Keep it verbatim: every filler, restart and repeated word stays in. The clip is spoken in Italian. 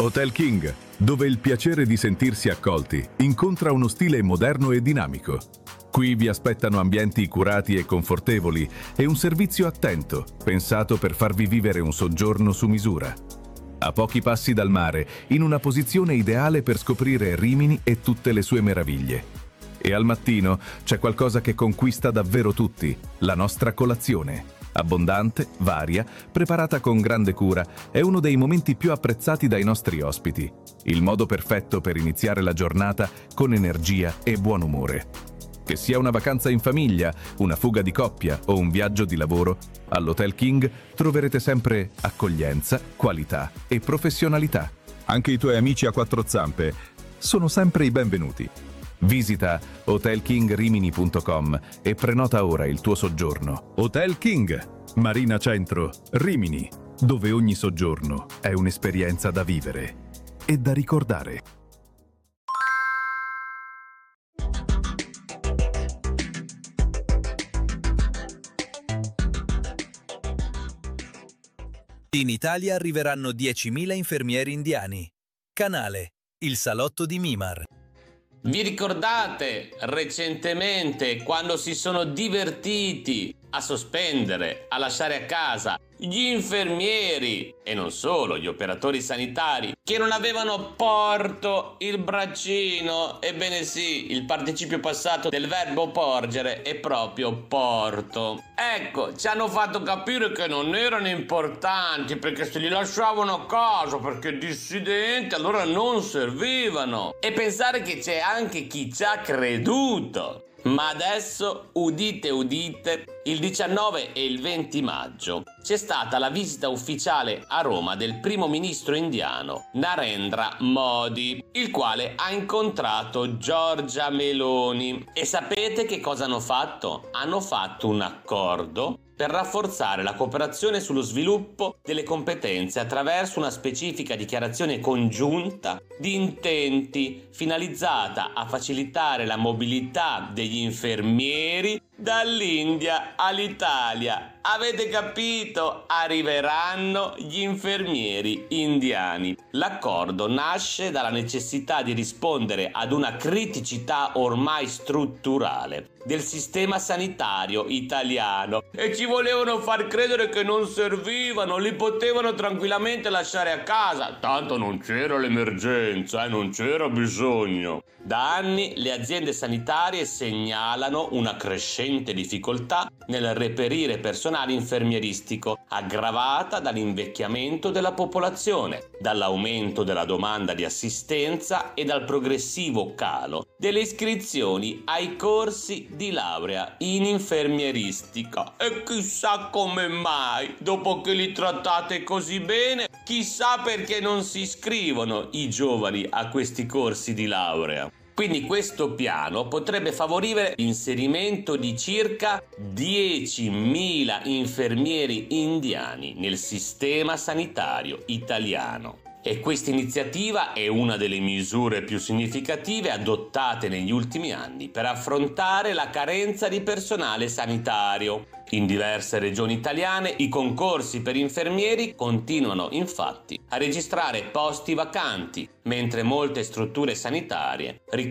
Hotel King, dove il piacere di sentirsi accolti incontra uno stile moderno e dinamico. Qui vi aspettano ambienti curati e confortevoli e un servizio attento, pensato per farvi vivere un soggiorno su misura. A pochi passi dal mare, in una posizione ideale per scoprire Rimini e tutte le sue meraviglie. E al mattino c'è qualcosa che conquista davvero tutti, la nostra colazione. Abbondante, varia, preparata con grande cura, è uno dei momenti più apprezzati dai nostri ospiti. Il modo perfetto per iniziare la giornata con energia e buon umore. Che sia una vacanza in famiglia, una fuga di coppia o un viaggio di lavoro, all'Hotel King troverete sempre accoglienza, qualità e professionalità. Anche i tuoi amici a quattro zampe sono sempre i benvenuti. Visita hotel king rimini punto com e prenota ora il tuo soggiorno. Hotel King, Marina Centro, Rimini, dove ogni soggiorno è un'esperienza da vivere e da ricordare. In Italia arriveranno diecimila infermieri indiani. Canale, il salotto di Mimar. Vi ricordate recentemente quando si sono divertiti a sospendere, a lasciare a casa gli infermieri e non solo, gli operatori sanitari che non avevano porto il braccino? Ebbene sì, il participio passato del verbo porgere è proprio porto. Ecco, ci hanno fatto capire che non erano importanti perché se li lasciavano a casa perché dissidenti allora non servivano. E pensare che c'è anche chi ci ha creduto. Ma adesso, udite udite, il diciannove e il venti maggio c'è stata la visita ufficiale a Roma del primo ministro indiano Narendra Modi, il quale ha incontrato Giorgia Meloni. E sapete che cosa hanno fatto? Hanno fatto un accordo per rafforzare la cooperazione sullo sviluppo delle competenze attraverso una specifica dichiarazione congiunta di intenti finalizzata a facilitare la mobilità degli infermieri dall'India all'Italia. Avete capito? Arriveranno gli infermieri indiani. L'accordo nasce dalla necessità di rispondere ad una criticità ormai strutturale del sistema sanitario italiano e ci volevano far credere che non servivano, li potevano tranquillamente lasciare a casa, tanto non c'era l'emergenza e eh, non c'era bisogno. Da anni le aziende sanitarie segnalano una crescente difficoltà nel reperire personale infermieristico, aggravata dall'invecchiamento della popolazione, dall'aumento della domanda di assistenza e dal progressivo calo delle iscrizioni ai corsi di laurea in infermieristica. E chissà come mai, dopo che li trattate così bene, chissà perché non si iscrivono i giovani a questi corsi di laurea. Quindi questo piano potrebbe favorire l'inserimento di circa diecimila infermieri indiani nel sistema sanitario italiano. E questa iniziativa è una delle misure più significative adottate negli ultimi anni per affrontare la carenza di personale sanitario. In diverse regioni italiane i concorsi per infermieri continuano infatti a registrare posti vacanti, mentre molte strutture sanitarie